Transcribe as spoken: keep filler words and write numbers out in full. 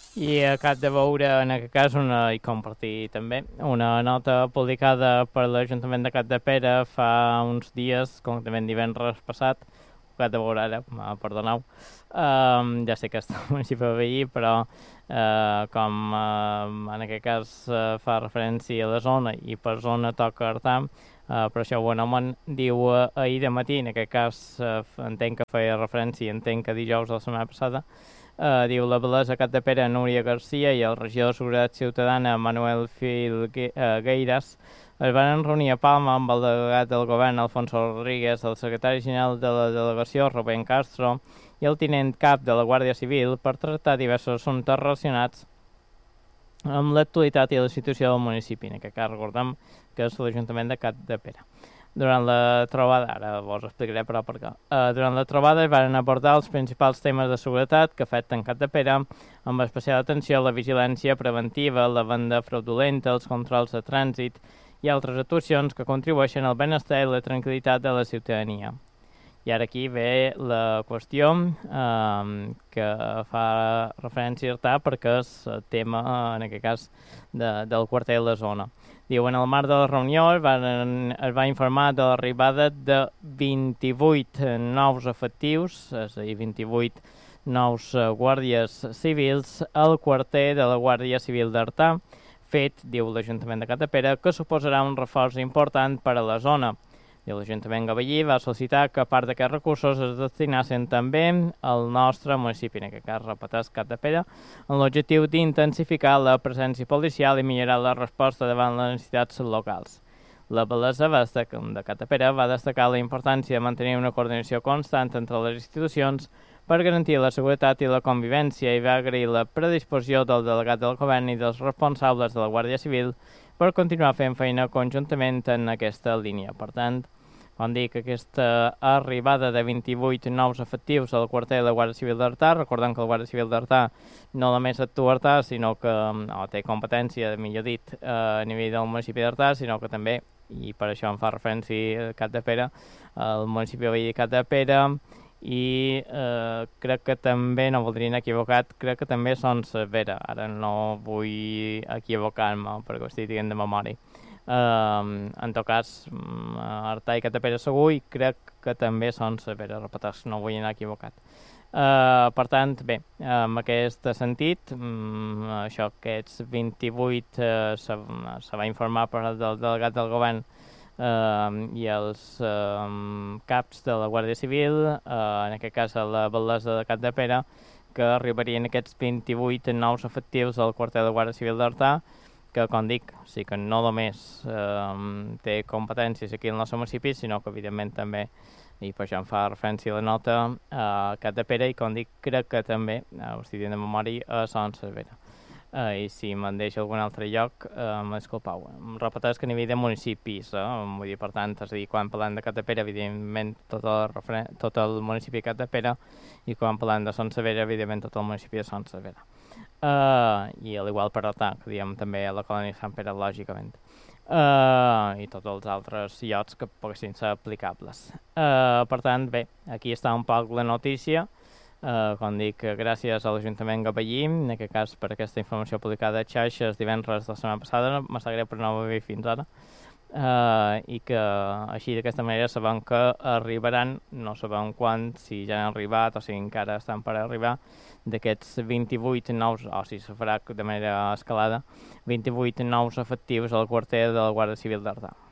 I acabo de veure, en aquest cas, una, i compartir també, una nota publicada per l'Ajuntament de Capdepera fa uns dies, concretament divendres passat, acabo de veure ara, uh, perdoneu, uh, ja sé que està al municipi de Veí, però uh, com uh, en aquest cas uh, fa referència a la zona i per zona toca Artà, uh, per això ho anomen, diu uh, ahir de matí, en aquest cas uh, entenc que feia referència, entenc que dijous de la setmana passada, Uh, diu la Balesa Capdepera Núria Garcia i el regidor de Seguretat Ciutadana Manuel Filgueiras es van reunir a Palma amb el delegat del govern Alfonso Rodríguez, el secretari general de la delegació Rubén Castro i el tinent cap de la Guàrdia Civil per tractar diversos assumptes relacionats amb l'actualitat i la situació del municipi, en aquest cas recordem que és l'Ajuntament de Capdepera. Durant la trobada, ara vos explicaré però per què, uh, durant la trobada es van abordar els principals temes de seguretat que afecten Capdepera, amb especial atenció a la vigilància preventiva, la venda fraudulenta, els controls de trànsit i altres actuacions que contribueixen al benestar i la tranquil·litat de la ciutadania. I ara aquí ve la qüestió eh, que fa referència a Artà perquè és el tema, en aquest cas, de, del quarter de la zona. Diu, en el marc de la reunió es, van, es va informar de l'arribada de vint-i-vuit nous efectius, és a dir, vint-i-vuit nous guàrdies civils al quarter de la Guàrdia Civil d'Artà, fet, diu l'Ajuntament de Capdepera, que suposarà un reforç important per a la zona. I l'Ajuntament Gavellí va sol·licitar que part d'aquests recursos es destinassin també al nostre municipi, en aquest cas repeteix Capdepera, amb l'objectiu d'intensificar la presència policial i millorar la resposta davant les necessitats locals. La Balesa de Capdepera va destacar la importància de mantenir una coordinació constant entre les institucions per garantir la seguretat i la convivència i va agrair la predisposició del delegat del govern i dels responsables de la Guàrdia Civil per continuar fent feina conjuntament en aquesta línia. Per tant, quan dic aquesta arribada de vint-i-vuit nous efectius al quarter de la Guàrdia Civil d'Artà, recordem que la Guàrdia Civil d'Artà no només actua a Artà, sinó que no, té competència, millor dit, a nivell del municipi d'Artà, sinó que també, i per això em fa referència a Capdepera, el municipi de Capdepera, i eh, crec que també, no voldria anar equivocat, crec que també són Cervera, ara no vull equivocar-me perquè ho estic dient de memòria. Uh, en tot cas, Artà i Capdepera segur i crec que també són Cervera, repeteix, no vull anar equivocat. Uh, per tant, bé, en aquest sentit, um, això, aquests vint-i-vuit uh, se, se va informar per del delegat del govern Uh, i els uh, caps de la Guàrdia Civil, uh, en aquest cas a la Balesa de Capdepera, que arribarien aquests vint-i-vuit nous efectius al quarter de la Guàrdia Civil d'Artà, que, com dic, sí que no només uh, té competències aquí al nostre municipi, sinó que, evidentment, també, i per això em fa referència a la nota, a Capdepera, i, com dic, crec que també, uh, ho estic dient de memòria, a Son Cervera. Uh, i si me'n deixo algun altre lloc, uh, m'escolpau. Em repeteix que a nivell de municipis, eh? Vull dir, per tant, és a dir, quan parlem de Capdepera, evidentment, tot el, referen... tot el municipi de Capdepera, i quan parlem de Son Cervera, evidentment, tot el municipi de Son Cervera. Uh, I a l'igual per Artà, que diem també a la colònia Sant Pere, lògicament. Uh, I tots els altres llocs que poguessin ser aplicables. Uh, per tant, bé, aquí està un poc la notícia. Uh, com dic, gràcies a l'Ajuntament Gavellí, en aquest cas per aquesta informació publicada a xarxes divendres de la setmana passada, m'ha sap greu per no haver vist fins ara, uh, i que així d'aquesta manera sabem que arribaran, no sabem quan, si ja han arribat o si encara estan per arribar, d'aquests vint-i-vuit nous, o si se farà de manera escalada, vint-i-vuit nous efectius al quarter de la Guàrdia Civil d'Artà.